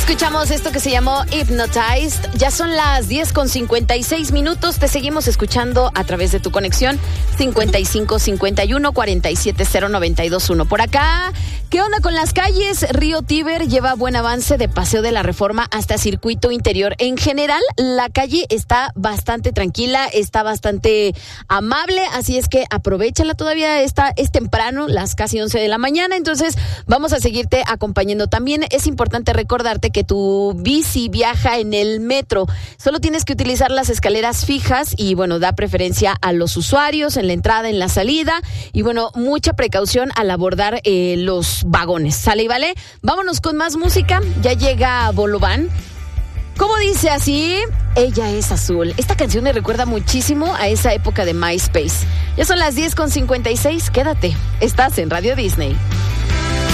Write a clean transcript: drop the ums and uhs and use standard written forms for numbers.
Escuchamos esto que se llamó Hypnotized. Ya son las 10:56. Te seguimos escuchando a través de tu conexión 5551-470-921. Por acá, ¿qué onda con las calles? Río Tíber lleva buen avance de Paseo de la Reforma hasta Circuito Interior. En general, la calle está bastante tranquila, está bastante amable, así es que aprovéchala, todavía es temprano, las casi 11 de la mañana, entonces vamos a seguirte acompañando. También es importante recordarte que tu bici viaja en el metro. Solo tienes que utilizar las escaleras fijas y, bueno, da preferencia a los usuarios en la entrada, en la salida y, bueno, mucha precaución al abordar los vagones. ¿Sale y vale? Vámonos con más música. Ya llega Bolobán. ¿Cómo dice así? Ella es azul. Esta canción me recuerda muchísimo a esa época de MySpace. Ya son las 10:56. Quédate. Estás en Radio Disney.